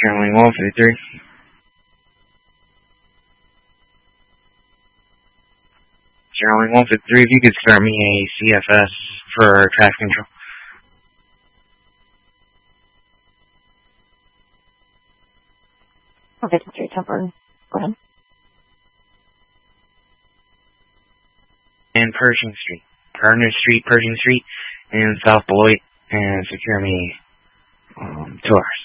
Charlie 153. Charlie 153, if you could start me a CFS for traffic control. Okay, 3 Temper. Go ahead. And Pershing Street. Gardner Street, Pershing Street, and South Beloit, and secure me 2 hours.